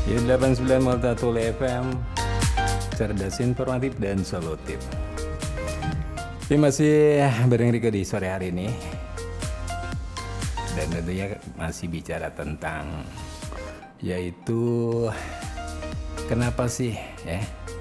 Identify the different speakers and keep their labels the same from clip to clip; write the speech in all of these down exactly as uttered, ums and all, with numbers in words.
Speaker 1: Ya, delapan puluh sembilan Multatuli F M, cerdas, informatif, dan solutif. Ini masih bareng Riko di sore hari ini. Dan tentunya masih bicara tentang, yaitu kenapa sih ya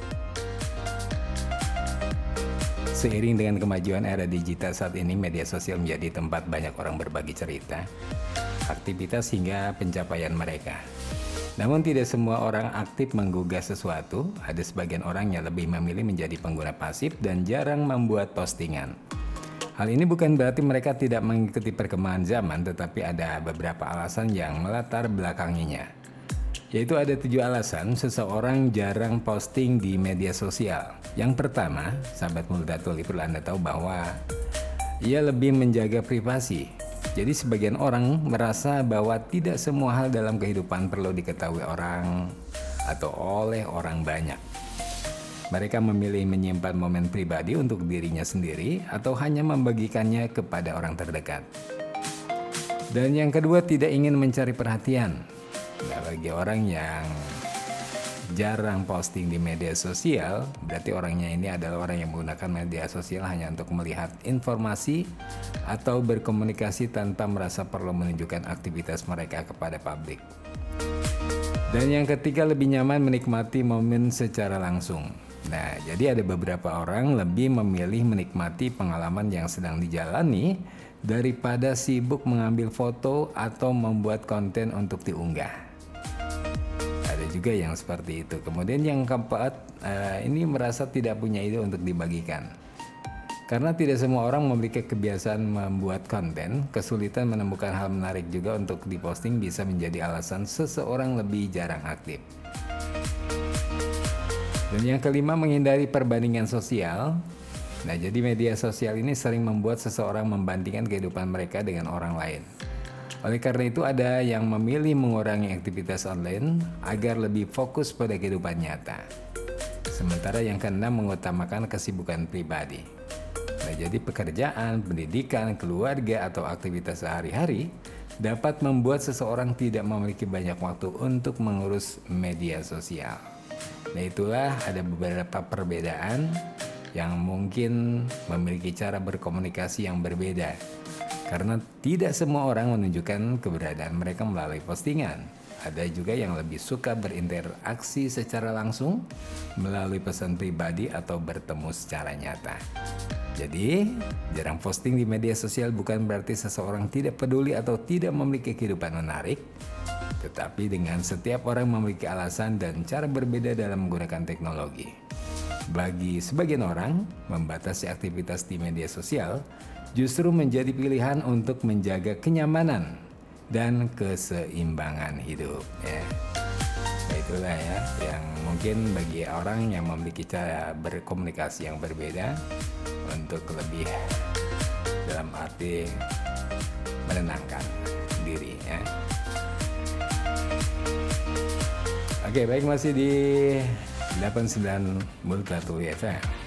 Speaker 1: seiring dengan kemajuan era digital saat ini, media sosial menjadi tempat banyak orang berbagi cerita, aktivitas hingga pencapaian mereka. Namun tidak semua orang aktif menggugah sesuatu. Ada sebagian orang yang lebih memilih menjadi pengguna pasif dan jarang membuat postingan. Hal ini bukan berarti mereka tidak mengikuti perkembangan zaman, tetapi ada beberapa alasan yang melatar belakanginya. Yaitu ada tujuh alasan seseorang jarang posting di media sosial. Yang pertama, sahabat Multatuli, perlu Anda tahu bahwa ia lebih menjaga privasi. Jadi sebagian orang merasa bahwa tidak semua hal dalam kehidupan perlu diketahui orang atau oleh orang banyak. Mereka memilih menyimpan momen pribadi untuk dirinya sendiri atau hanya membagikannya kepada orang terdekat. Dan yang kedua, tidak ingin mencari perhatian. Nah, bagi orang yang jarang posting di media sosial, berarti orangnya ini adalah orang yang menggunakan media sosial hanya untuk melihat informasi atau berkomunikasi tanpa merasa perlu menunjukkan aktivitas mereka kepada publik. Dan yang ketiga, lebih nyaman menikmati momen secara langsung. Nah, jadi ada beberapa orang lebih memilih menikmati pengalaman yang sedang dijalani daripada sibuk mengambil foto atau membuat konten untuk diunggah. Juga yang seperti itu. Kemudian yang keempat, uh, ini merasa tidak punya ide untuk dibagikan. Karena tidak semua orang memiliki kebiasaan membuat konten, kesulitan menemukan hal menarik juga untuk diposting bisa menjadi alasan seseorang lebih jarang aktif. Dan yang kelima, menghindari perbandingan sosial. Nah, jadi media sosial ini sering membuat seseorang membandingkan kehidupan mereka dengan orang lain. Oleh karena itu, ada yang memilih mengurangi aktivitas online agar lebih fokus pada kehidupan nyata. Sementara yang keenam, mengutamakan kesibukan pribadi. Nah, jadi pekerjaan, pendidikan, keluarga, atau aktivitas sehari-hari dapat membuat seseorang tidak memiliki banyak waktu untuk mengurus media sosial. Nah, itulah ada beberapa perbedaan yang mungkin memiliki cara berkomunikasi yang berbeda. Karena tidak semua orang menunjukkan keberadaan mereka melalui postingan. Ada juga yang lebih suka berinteraksi secara langsung melalui pesan pribadi atau bertemu secara nyata. Jadi, jarang posting di media sosial bukan berarti seseorang tidak peduli atau tidak memiliki kehidupan menarik. Tetapi dengan setiap orang memiliki alasan dan cara berbeda dalam menggunakan teknologi. Bagi sebagian orang, membatasi aktivitas di media sosial justru menjadi pilihan untuk menjaga kenyamanan dan keseimbangan hidup. Ya. Nah, itulah ya yang mungkin bagi orang yang memiliki cara berkomunikasi yang berbeda untuk lebih dalam arti menenangkan diri. Ya. Oke, baik, masih di delapan puluh sembilan Multatuli F M.